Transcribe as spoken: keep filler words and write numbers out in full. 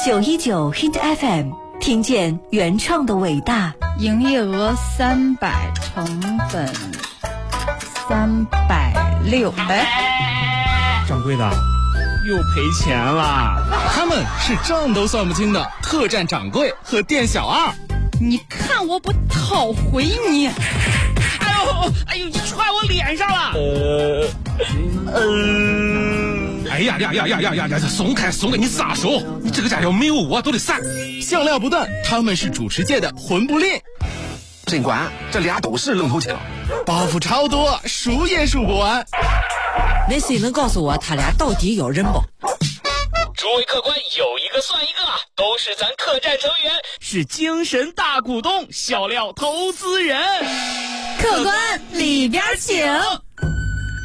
九一九 Hit F M， 听见原创的伟大。 营业额三百，成本三百六。哎， 掌柜的，又赔钱了。 他们是账都算不清的客栈掌柜和店小二。 你看我不讨回你！ 哎呦，哎呦，你踹我脸上了！呃， 呃，哎呀呀呀呀呀呀呀！松开松开，你撒手！你这个家要没有我都得散。笑料不断，他们是主持界的魂不吝。 尽管这俩都是愣头青， 包袱超多，数也数不完。 那谁能告诉我他俩到底有人不？ 诸位客官，有一个算一个啊，都是咱客栈成员， 是精神大股东，笑料投资人。 客官里边请。